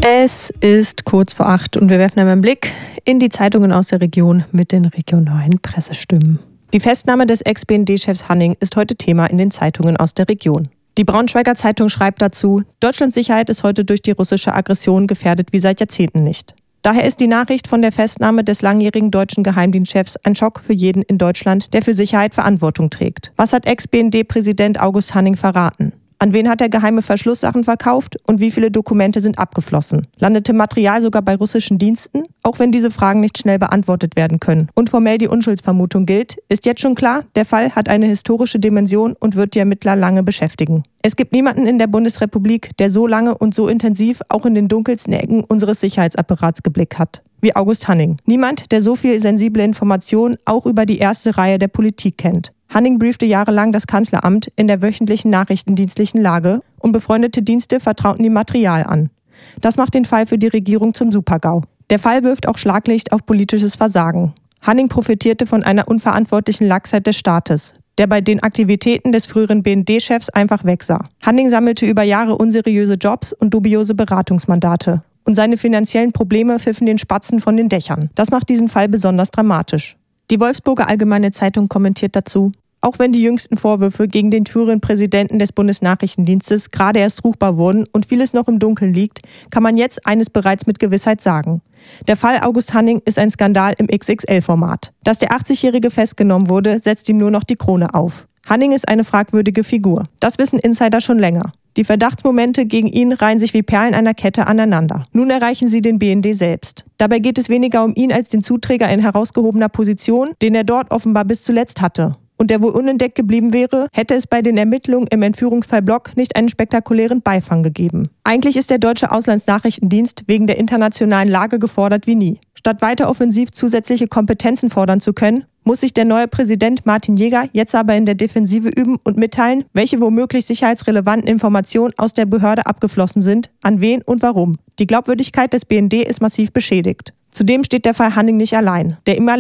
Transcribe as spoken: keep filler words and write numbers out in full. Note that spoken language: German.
Es ist kurz vor acht und wir werfen einmal einen Blick in die Zeitungen aus der Region mit den regionalen Pressestimmen. Die Festnahme des Ex-B N D-Chefs Hanning ist heute Thema in den Zeitungen aus der Region. Die Braunschweiger Zeitung schreibt dazu: Deutschlands Sicherheit ist heute durch die russische Aggression gefährdet wie seit Jahrzehnten nicht. Daher ist die Nachricht von der Festnahme des langjährigen deutschen Geheimdienstchefs ein Schock für jeden in Deutschland, der für Sicherheit Verantwortung trägt. Was hat Ex-B N D-Präsident August Hanning verraten? An wen hat er geheime Verschlusssachen verkauft und wie viele Dokumente sind abgeflossen? Landete Material sogar bei russischen Diensten? Auch wenn diese Fragen nicht schnell beantwortet werden können und formell die Unschuldsvermutung gilt, ist jetzt schon klar, der Fall hat eine historische Dimension und wird die Ermittler lange beschäftigen. Es gibt niemanden in der Bundesrepublik, der so lange und so intensiv auch in den dunkelsten Ecken unseres Sicherheitsapparats geblickt hat wie August Hanning. Niemand, der so viel sensible Informationen auch über die erste Reihe der Politik kennt. Hanning briefte jahrelang das Kanzleramt in der wöchentlichen nachrichtendienstlichen Lage und befreundete Dienste vertrauten ihm Material an. Das macht den Fall für die Regierung zum Super-GAU. Der Fall wirft auch Schlaglicht auf politisches Versagen. Hanning profitierte von einer unverantwortlichen Laxheit des Staates, der bei den Aktivitäten des früheren B N D-Chefs einfach wegsah. Hanning sammelte über Jahre unseriöse Jobs und dubiose Beratungsmandate. Und seine finanziellen Probleme pfiffen den Spatzen von den Dächern. Das macht diesen Fall besonders dramatisch. Die Wolfsburger Allgemeine Zeitung kommentiert dazu: Auch wenn die jüngsten Vorwürfe gegen den früheren Präsidenten des Bundesnachrichtendienstes gerade erst ruchbar wurden und vieles noch im Dunkeln liegt, kann man jetzt eines bereits mit Gewissheit sagen. Der Fall August Hanning ist ein Skandal im X X L-Format. Dass der achtzigjährige festgenommen wurde, setzt ihm nur noch die Krone auf. Hanning ist eine fragwürdige Figur. Das wissen Insider schon länger. Die Verdachtsmomente gegen ihn reihen sich wie Perlen einer Kette aneinander. Nun erreichen sie den B N D selbst. Dabei geht es weniger um ihn als den Zuträger in herausgehobener Position, den er dort offenbar bis zuletzt hatte. Und der wohl unentdeckt geblieben wäre, hätte es bei den Ermittlungen im Entführungsfall Block nicht einen spektakulären Beifang gegeben. Eigentlich ist der deutsche Auslandsnachrichtendienst wegen der internationalen Lage gefordert wie nie. Statt weiter offensiv zusätzliche Kompetenzen fordern zu können, muss sich der neue Präsident Martin Jäger jetzt aber in der Defensive üben und mitteilen, welche womöglich sicherheitsrelevanten Informationen aus der Behörde abgeflossen sind, an wen und warum. Die Glaubwürdigkeit des B N D ist massiv beschädigt. Zudem steht der Fall Hanning nicht allein. Der